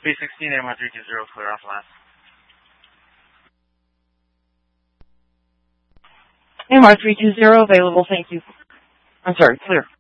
316, AMR320, clear off last. AMR320, available, thank you. I'm sorry, clear.